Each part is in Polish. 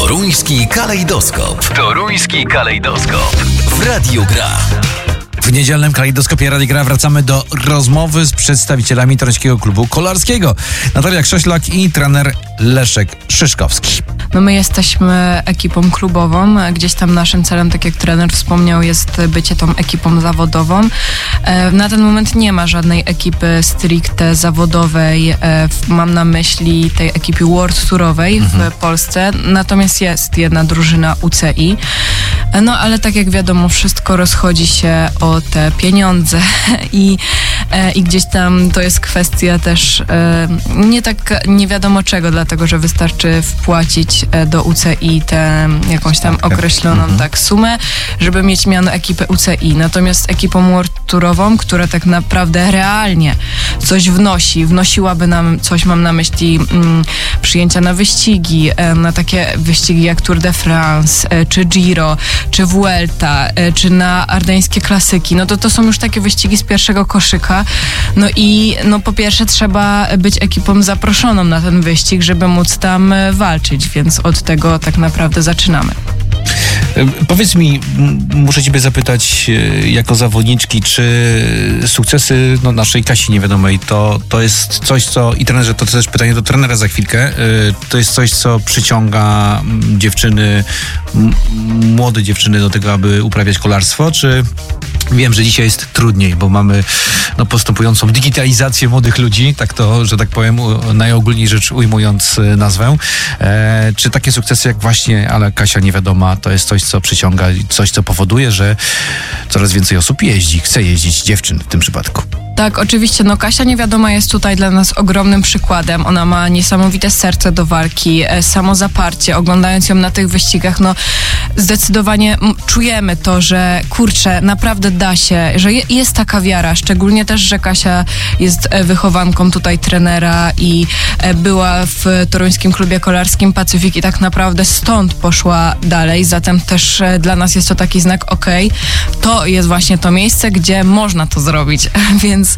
Toruński kalejdoskop. Toruński kalejdoskop. W Radiu Gra. W niedzielnym kalejdoskopie Radia Gra wracamy do rozmowy z przedstawicielami Toruńskiego Klubu Kolarskiego. Natalia Krześlak i trener Leszek Szyszkowski. No my jesteśmy ekipą klubową. Gdzieś tam naszym celem, tak jak trener wspomniał, jest bycie tą ekipą zawodową. Na ten moment nie ma żadnej ekipy stricte zawodowej. Mam na myśli tej ekipy World Tourowej w Polsce. Natomiast jest jedna drużyna UCI. No ale tak jak wiadomo, wszystko rozchodzi się o te pieniądze i gdzieś tam to jest kwestia też nie wiadomo czego, dlatego że wystarczy wpłacić do UCI tę jakąś tam określoną sumę, żeby mieć miano ekipę UCI. Natomiast ekipą World Tourową, która tak naprawdę realnie coś wnosiłaby nam coś, mam na myśli przyjęcia na wyścigi, na takie wyścigi jak Tour de France, czy Giro, czy Vuelta, czy na ardeńskie klasyki, no to są już takie wyścigi z pierwszego koszyka. No i po pierwsze trzeba być ekipą zaproszoną na ten wyścig, żeby móc tam walczyć, więc od tego tak naprawdę zaczynamy. Powiedz mi, muszę ciebie zapytać jako zawodniczki, czy sukcesy naszej Kasi Niewiadomej to jest coś, co, i trenerze, to też pytanie do trenera za chwilkę, to jest coś, co przyciąga dziewczyny, młode dziewczyny do tego, aby uprawiać kolarstwo, czy wiem, że dzisiaj jest trudniej, bo mamy postępującą digitalizację młodych ludzi, tak to, że tak powiem, najogólniej rzecz ujmując nazwę. Czy takie sukcesy jak właśnie ale Kasia Niewiadoma to jest coś, co przyciąga, coś, co powoduje, że coraz więcej osób chce jeździć, dziewczyn w tym przypadku? Tak, oczywiście. Kasia Niewiadoma jest tutaj dla nas ogromnym przykładem. Ona ma niesamowite serce do walki, samozaparcie. Oglądając ją na tych wyścigach, zdecydowanie czujemy to, że kurczę, naprawdę da się, że jest taka wiara. Szczególnie też, że Kasia jest wychowanką tutaj trenera i była w Toruńskim Klubie Kolarskim Pacyfik i tak naprawdę stąd poszła dalej. Zatem też dla nas jest to taki znak, to jest właśnie to miejsce, gdzie można to zrobić. Więc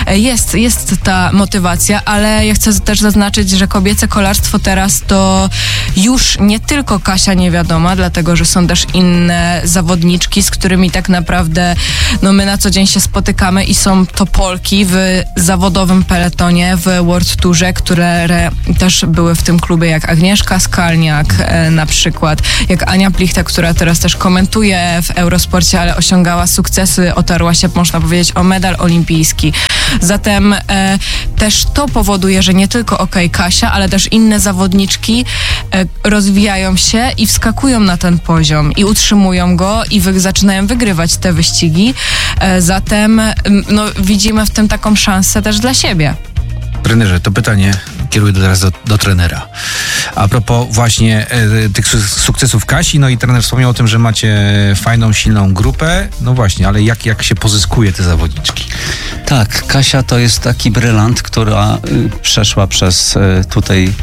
jest ta motywacja, ale ja chcę też zaznaczyć, że kobiece kolarstwo teraz to już nie tylko Kasia Niewiadoma, dlatego że są też inne zawodniczki, z którymi tak naprawdę my na co dzień się spotykamy i są to Polki w zawodowym peletonie w World Tourze, które też były w tym klubie, jak Agnieszka Skalniak na przykład, jak Ania Plichta, która teraz też komentuje w Eurosporcie, ale osiągała sukcesy, otarła się, można powiedzieć, o medal olimpijski. Zatem też to powoduje, że nie tylko Kasia, ale też inne zawodniczki rozwijają się i wskakują na ten poziom i utrzymują go i zaczynają wygrywać te wyścigi. Zatem widzimy w tym taką szansę też dla siebie. Trenerze, to pytanie kieruję teraz do trenera. A propos właśnie tych sukcesów Kasi, i trener wspomniał o tym, że macie fajną, silną grupę. No właśnie, ale jak się pozyskuje te zawodniczki? Tak, Kasia to jest taki brylant, która przeszła przez tutaj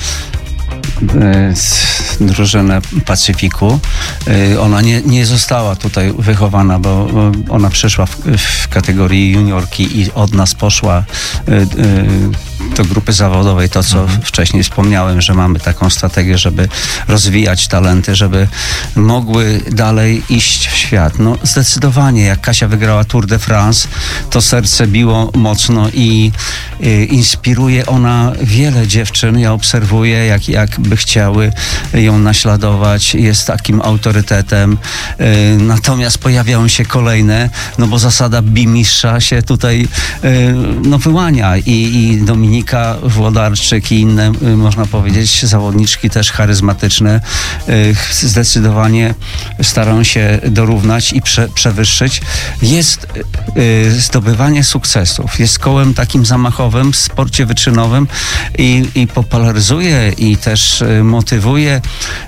drużynę Pacyfiku. Ona nie została tutaj wychowana, bo ona przeszła w kategorii juniorki i od nas poszła do grupy zawodowej. To, co wcześniej wspomniałem, że mamy taką strategię, żeby rozwijać talenty, żeby mogły dalej iść w świat. Zdecydowanie, jak Kasia wygrała Tour de France, to serce biło mocno i inspiruje ona wiele dziewczyn. Ja obserwuję, jakby chciały ją naśladować. Jest takim autorytetem. Natomiast pojawiają się kolejne, bo zasada bimistrza się tutaj wyłania i Dominika Włodarczyk i inne, można powiedzieć, zawodniczki też charyzmatyczne zdecydowanie starają się dorównać i przewyższyć. Jest zdobywanie sukcesów. Jest kołem takim zamachowym w sporcie wyczynowym i popularyzuje i też motywuje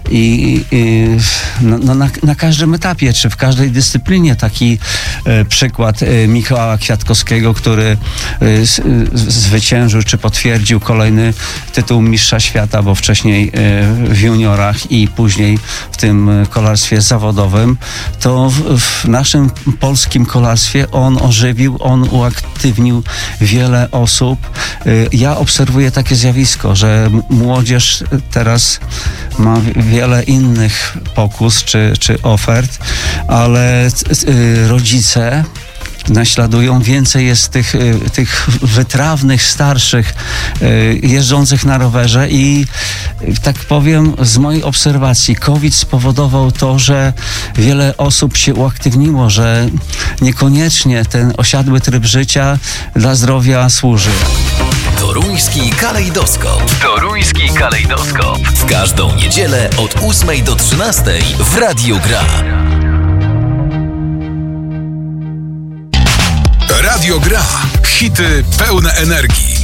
na każdym etapie, czy w każdej dyscyplinie. Taki przykład Michała Kwiatkowskiego, który zwyciężył, czy potwierdził kolejny tytuł mistrza świata, bo wcześniej w juniorach i później w tym kolarstwie zawodowym, to w naszym polskim kolarstwie on ożywił, on uaktywnił wiele osób. Ja obserwuję takie zjawisko, że młodzież teraz ma wiele innych pokus czy ofert, ale rodzice naśladują. Więcej jest tych wytrawnych, starszych, jeżdżących na rowerze i tak powiem, z mojej obserwacji COVID spowodował to, że wiele osób się uaktywniło, że niekoniecznie ten osiadły tryb życia dla zdrowia służy. Toruński kalejdoskop. Toruński kalejdoskop. W każdą niedzielę od 8 do 13 w Radiu Gra. Radio Gra. Hity pełne energii.